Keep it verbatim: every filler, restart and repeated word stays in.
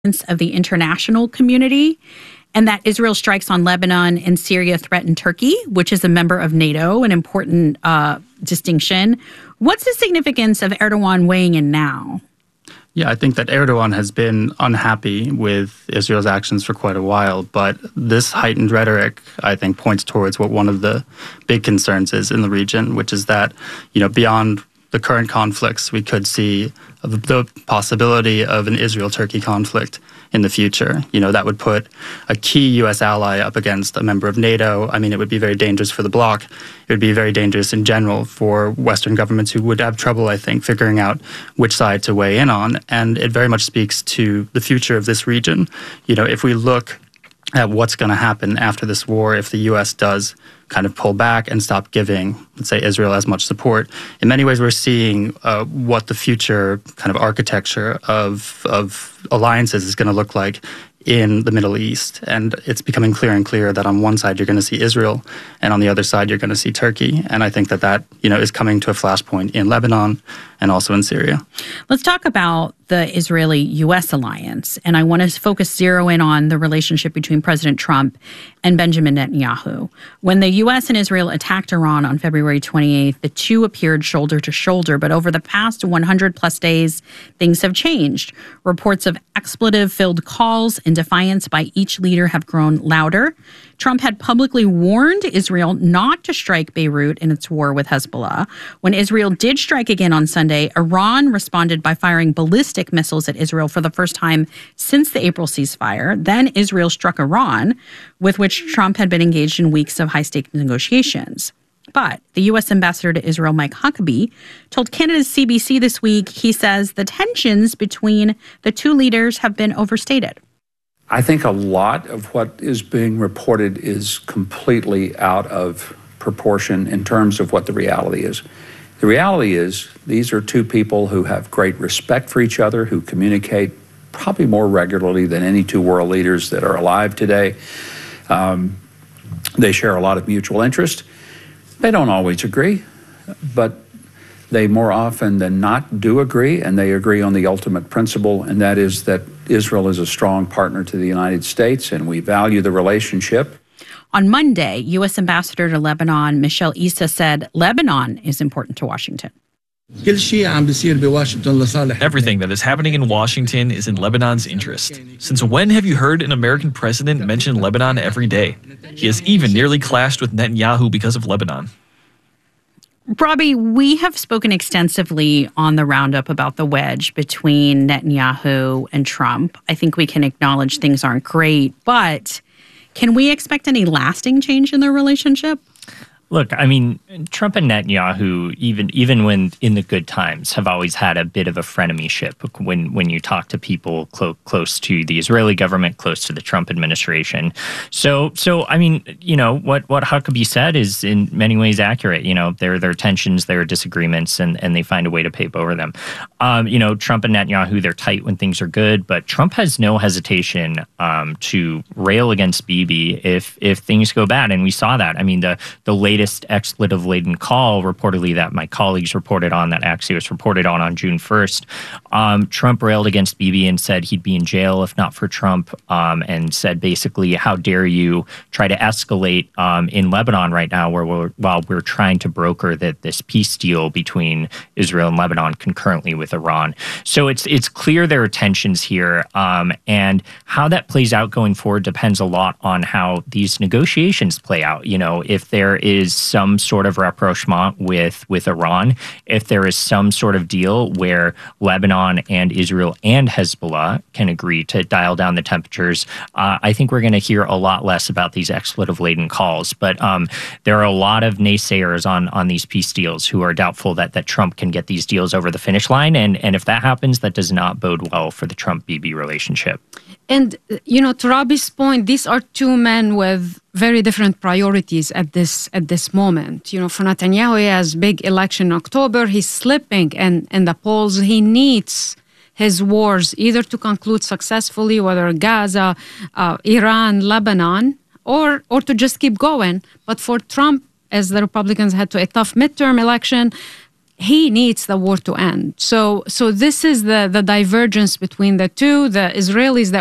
of the international community, and that Israel strikes on Lebanon and Syria threaten Turkey, which is a member of NATO, an important uh, distinction. What's the significance of Erdogan weighing in now? Yeah, I think that Erdogan has been unhappy with Israel's actions for quite a while, but this heightened rhetoric, I think, points towards what one of the big concerns is in the region, which is that, you know, beyond the current conflicts, we could see the possibility of an Israel-Turkey conflict in the future. You know, that would put a key U S ally up against a member of NATO. I mean, it would be very dangerous for the bloc. It would be very dangerous in general for Western governments who would have trouble, I think, figuring out which side to weigh in on. And it very much speaks to the future of this region. You know, if we look at what's going to happen after this war, if the U S does kind of pull back and stop giving, let's say, Israel as much support, in many ways we're seeing uh, what the future kind of architecture of, of alliances is going to look like in the Middle East. And it's becoming clearer and clearer that on one side you're going to see Israel, and on the other side you're going to see Turkey. And I think that that, you know, is coming to a flashpoint in Lebanon and also in Syria. Let's talk about the Israeli-U S alliance. And I want to focus zero in on the relationship between President Trump and Benjamin Netanyahu. When the U S and Israel attacked Iran on February twenty-eighth, the two appeared shoulder to shoulder. But over the past one hundred plus days, things have changed. Reports of expletive-filled calls in defiance by each leader have grown louder. Trump had publicly warned Israel not to strike Beirut in its war with Hezbollah. When Israel did strike again on Sunday, Iran responded by firing ballistic missiles at Israel for the first time since the April ceasefire. Then Israel struck Iran, with which Trump had been engaged in weeks of high-stakes negotiations. But the U S ambassador to Israel, Mike Huckabee, told Canada's C B C this week, he says the tensions between the two leaders have been overstated. I think a lot of what is being reported is completely out of proportion in terms of what the reality is. The reality is these are two people who have great respect for each other, who communicate probably more regularly than any two world leaders that are alive today. Um, they share a lot of mutual interest. They don't always agree, but they more often than not do agree, and they agree on the ultimate principle, and that is that Israel is a strong partner to the United States, and we value the relationship. On Monday, U S Ambassador to Lebanon, Michelle Issa, said Lebanon is important to Washington. Everything that is happening in Washington is in Lebanon's interest. Since when have you heard an American president mention Lebanon every day? He has even nearly clashed with Netanyahu because of Lebanon. Robbie, we have spoken extensively on the roundup about the wedge between Netanyahu and Trump. I think we can acknowledge things aren't great, but can we expect any lasting change in their relationship? Look, I mean, Trump and Netanyahu, even even when in the good times, have always had a bit of a frenemyship. When when you talk to people clo- close to the Israeli government, close to the Trump administration, so so I mean, you know what what Huckabee said is in many ways accurate. You know, there there are tensions, there are disagreements, and and they find a way to paper over them. Um, you know, Trump and Netanyahu, they're tight when things are good, but Trump has no hesitation um, to rail against Bibi if if things go bad, and we saw that. I mean, the the latest expletive-laden call, reportedly, that my colleagues reported on, that Axios reported on on June first, um, Trump railed against Bibi and said he'd be in jail if not for Trump, um, and said basically, how dare you try to escalate um, in Lebanon right now where we're, while we're trying to broker that this peace deal between Israel and Lebanon concurrently with Iran. So it's it's clear there are tensions here, um, and how that plays out going forward depends a lot on how these negotiations play out. You know, if there is some sort of rapprochement with, with Iran, if there is some sort of deal where Lebanon and Israel and Hezbollah can agree to dial down the temperatures, uh, I think we're going to hear a lot less about these expletive-laden calls. But um, there are a lot of naysayers on, on these peace deals who are doubtful that, that Trump can get these deals over the finish line. And, and if that happens, that does not bode well for the Trump-Bibi relationship. And, you know, to Robbie's point, these are two men with very different priorities at this at this moment. You know, for Netanyahu, he has big election in October. He's slipping in, in the polls. He needs his wars either to conclude successfully, whether Gaza, uh, Iran, Lebanon, or or to just keep going. But for Trump, as the Republicans head to a tough midterm election, he needs the war to end. So, so this is the, the divergence between the two. The Israelis that